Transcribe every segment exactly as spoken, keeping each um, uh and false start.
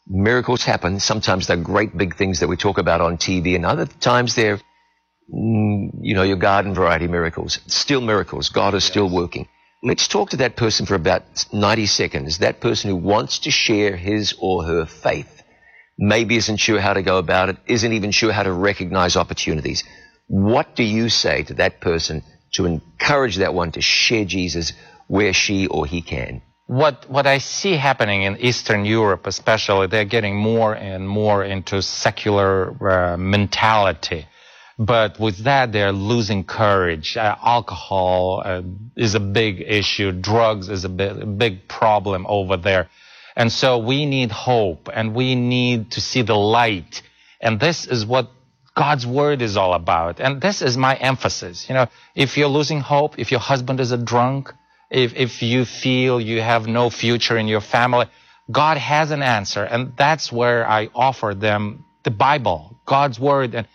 Miracles happen. Sometimes they're great big things that we talk about on T V, and other times they're, mm, you know, your garden variety miracles. Still miracles. God is still working. Let's talk to that person for about ninety seconds. That person who wants to share his or her faith, maybe isn't sure how to go about it, isn't even sure how to recognize opportunities. What do you say to that person to encourage that one to share Jesus where she or he can? What what I see happening in Eastern Europe especially, they're getting more and more into secular uh, mentality. But with that, they're losing courage. Uh, alcohol uh, is a big issue. Drugs is a big, a big problem over there. And so we need hope, and we need to see the light. And this is what God's word is all about. And this is my emphasis. You know, if you're losing hope, if your husband is a drunk, if, if you feel you have no future in your family, God has an answer. And that's where I offer them the Bible, God's word. And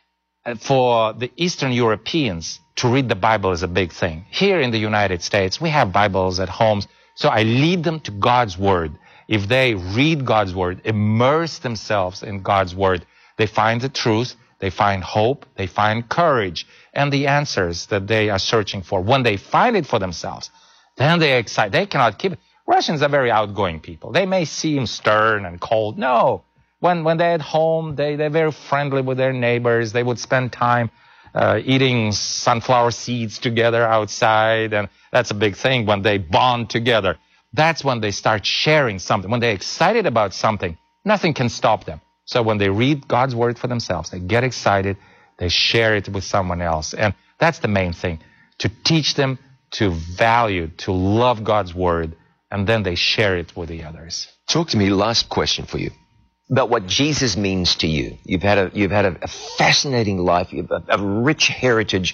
for the Eastern Europeans, to read the Bible is a big thing. Here in the United States, we have Bibles at homes. So I lead them to God's word. If they read God's word, immerse themselves in God's word, they find the truth, they find hope, they find courage, and the answers that they are searching for. When they find it for themselves, then they are excited. They cannot keep it. Russians are very outgoing people. They may seem stern and cold. No. When when they're at home, they, they're very friendly with their neighbors. They would spend time uh, eating sunflower seeds together outside, and that's a big thing when they bond together. That's when they start sharing something. When they're excited about something, nothing can stop them. So when they read God's word for themselves, they get excited, they share it with someone else. And that's the main thing, to teach them to value, to love God's word, and then they share it with the others. Talk to me, last question for you, about what Jesus means to you. You've had a, you've had a, a fascinating life, you've a, a rich heritage.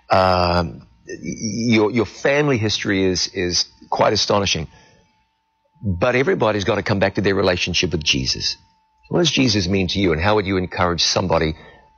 Um, your, your family history is, is quite astonishing. But everybody's got to come back to their relationship with Jesus. What does Jesus mean to you, and how would you encourage somebody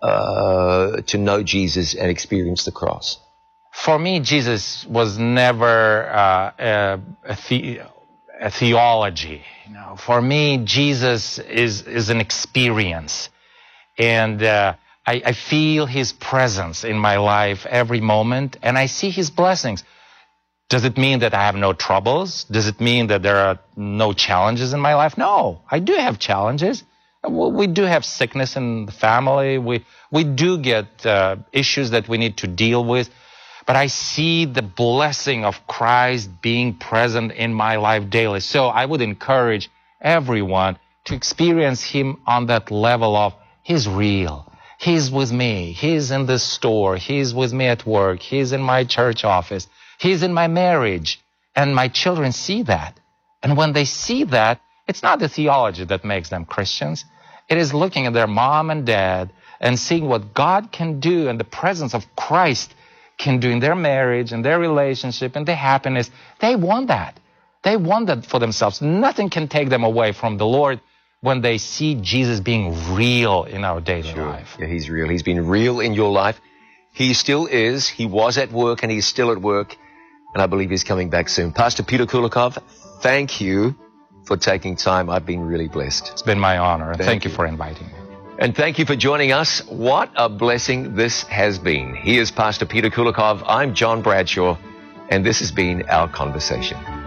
uh, to know Jesus and experience the cross? For me, Jesus was never uh, a, a, the, a theology. You know, for me, Jesus is is an experience, and uh, I, I feel His presence in my life every moment, and I see His blessings. Does it mean that I have no troubles? Does it mean that there are no challenges in my life? No, I do have challenges. We do have sickness in the family. We we do get uh, issues that we need to deal with. But I see the blessing of Christ being present in my life daily. So I would encourage everyone to experience Him on that level of He's real. He's with me. He's in the store. He's with me at work. He's in my church office. He's in my marriage. And my children see that. And when they see that, it's not the theology that makes them Christians. It is looking at their mom and dad and seeing what God can do and the presence of Christ can do in their marriage and their relationship and their happiness. They want that. They want that for themselves. Nothing can take them away from the Lord when they see Jesus being real in our daily Sure. life. Yeah, He's real. He's been real in your life. He still is. He was at work, and He's still at work. And I believe He's coming back soon. Pastor Peter Kulikov, thank you for taking time. I've been really blessed. It's been my honor. And Thank thank you you. for inviting me. And thank you for joining us. What a blessing this has been. He is Pastor Peter Kulikov. I'm John Bradshaw, and this has been our conversation.